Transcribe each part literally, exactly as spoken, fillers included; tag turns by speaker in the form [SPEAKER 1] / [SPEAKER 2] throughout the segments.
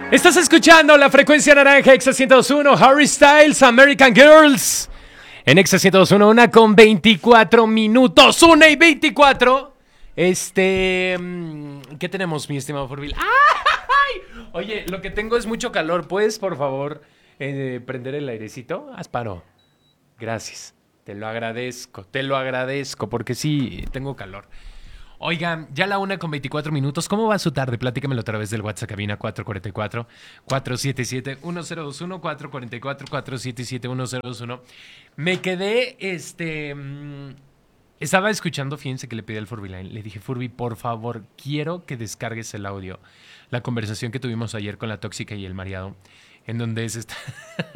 [SPEAKER 1] Estás escuchando la frecuencia naranja Exa ciento dos punto uno, Harry Styles, American Girls. En Exa ciento dos punto uno, una con veinticuatro minutos, una y veinticuatro. Este... ¿Qué tenemos, mi estimado Furbil? ¡Ay! Oye, lo que tengo es mucho calor. ¿Puedes, por favor, eh, prender el airecito? Asparo. Gracias. Te lo agradezco, te lo agradezco, porque sí, tengo calor. Oigan, ya la una con veinticuatro minutos. ¿Cómo va su tarde? Platícamelo a través del WhatsApp cabina cuatro cuatro cuatro, cuatro siete siete, uno cero dos uno, cuatro cuatro cuatro, cuatro siete siete, uno cero dos uno. Me quedé, este... Mmm, estaba escuchando, fíjense que le pedí al Furby Line. Le dije, Furby, por favor, quiero que descargues el audio. La conversación que tuvimos ayer con la tóxica y el mareado, en donde se está...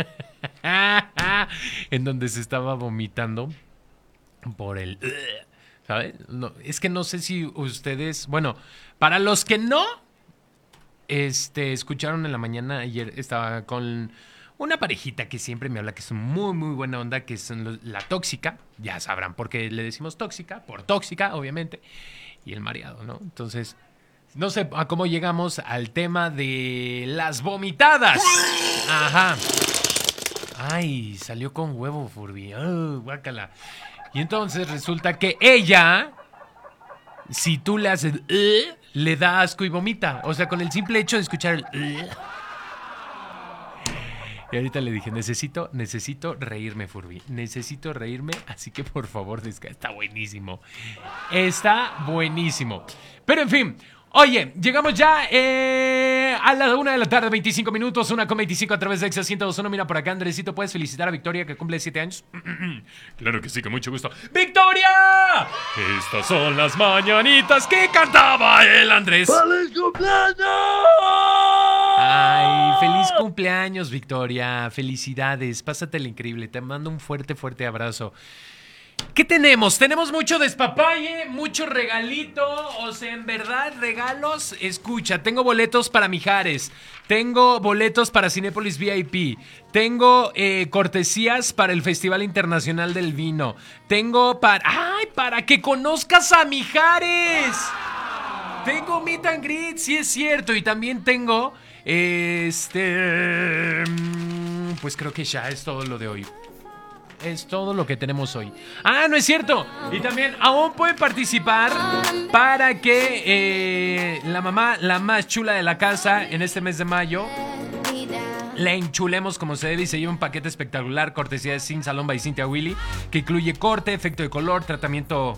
[SPEAKER 1] en donde se estaba vomitando por el... ¿Sabes? No, es que no sé si ustedes... Bueno, para los que no este, escucharon en la mañana, ayer estaba con una parejita que siempre me habla que es muy, muy buena onda, que es la tóxica. Ya sabrán por qué le decimos tóxica, por tóxica, obviamente, y el mareado, ¿no? Entonces, no sé a cómo llegamos al tema de las vomitadas. Ajá. Ay, salió con huevo, Furby. Oh, guácala. Y entonces resulta que ella, si tú le haces, uh, le da asco y vomita. O sea, con el simple hecho de escuchar el... Uh. Y ahorita le dije, necesito, necesito reírme, Furby. Necesito reírme, así que por favor, desca- está buenísimo. Está buenísimo. Pero en fin... Oye, llegamos ya eh, a la una de la tarde, veinticinco minutos, una con veinticinco a través de Exa ciento dos punto uno. Mira por acá, Andresito, ¿puedes felicitar a Victoria que cumple siete años? Claro que sí, con mucho gusto. ¡Victoria! Estas son las mañanitas que cantaba el Andrés.
[SPEAKER 2] ¡Feliz cumpleaños!
[SPEAKER 1] Ay, feliz cumpleaños, Victoria. Felicidades, pásatela increíble. Te mando un fuerte, fuerte abrazo. ¿Qué tenemos? Tenemos mucho despapalle, mucho regalito, o sea, en verdad, regalos. Escucha, tengo boletos para Mijares, tengo boletos para Cinépolis V I P, tengo eh, cortesías para el Festival Internacional del Vino, tengo para... ¡Ay! Para que conozcas a Mijares. Tengo meet and greet, sí es cierto, y también tengo, este... pues creo que ya es todo lo de hoy. Es todo lo que tenemos hoy. ¡Ah, no es cierto! Y también aún puede participar para que eh, la mamá, la más chula de la casa, en este mes de mayo, la enchulemos como se debe y se lleva un paquete espectacular, cortesía de Sin Salón by Cynthia Willy, que incluye corte, efecto de color, tratamiento...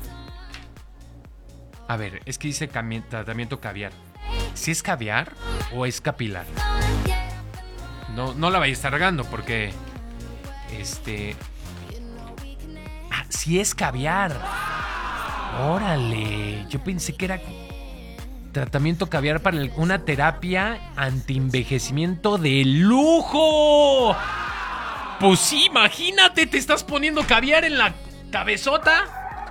[SPEAKER 1] A ver, es que dice cami- tratamiento caviar. ¿Sí es caviar o es capilar? No, no la vaya a estar regando porque... Este... Ah, sí es caviar. Órale, yo pensé que era tratamiento caviar para el, una terapia anti-envejecimiento de lujo. Pues sí, imagínate, te estás poniendo caviar en la cabezota.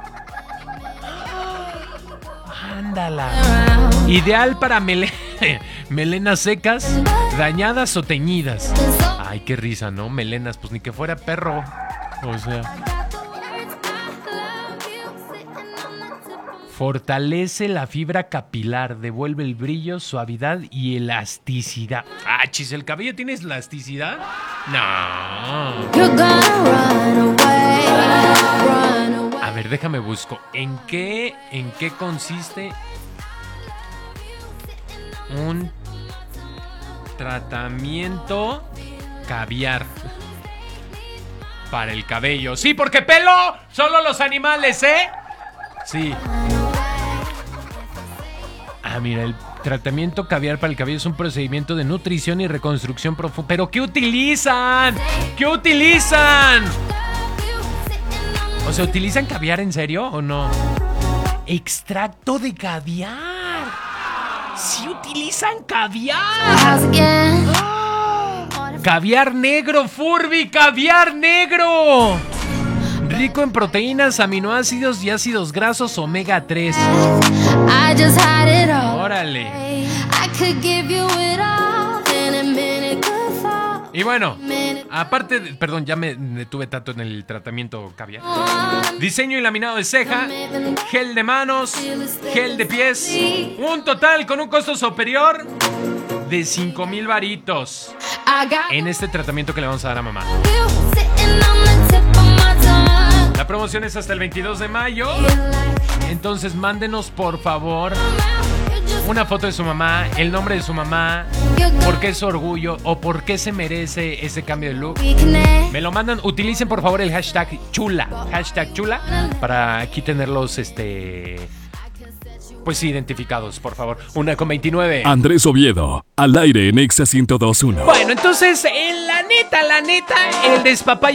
[SPEAKER 1] Ándala. Ideal para mele- melenas secas, dañadas o teñidas. Ay, qué risa, ¿no? Melenas, pues ni que fuera perro. O sea. Fortalece la fibra capilar, devuelve el brillo, suavidad y elasticidad. Ah, chis, ¿el cabello tiene elasticidad? No. A ver, déjame busco. ¿En qué, en qué consiste un tratamiento caviar para el cabello? Sí, porque pelo solo los animales, ¿eh? Sí. Ah, mira, el tratamiento caviar para el cabello es un procedimiento de nutrición y reconstrucción profunda. ¿Pero qué utilizan? ¿Qué utilizan? O sea, ¿utilizan caviar en serio o no? Extracto de caviar. Sí utilizan caviar. ¡Ah! Caviar negro, Furby, caviar negro. Rico en proteínas, aminoácidos y ácidos grasos omega tres. Órale. Y bueno, aparte de, perdón, ya me detuve tanto en el tratamiento caviar. Diseño y laminado de ceja, gel de manos, gel de pies. Un total con un costo superior de cinco mil varitos en este tratamiento que le vamos a dar a mamá. La promoción es hasta el veintidós de mayo. Entonces mándenos por favor una foto de su mamá, el nombre de su mamá, por qué es su orgullo o por qué se merece ese cambio de look. Me lo mandan, utilicen por favor el hashtag chula, hashtag chula, para aquí tenerlos este pues identificados, por favor. Una con veintinueve.
[SPEAKER 2] Andrés Oviedo, al aire en Exa ciento dos punto uno.
[SPEAKER 1] Bueno, entonces, en la neta, la neta, el despapalle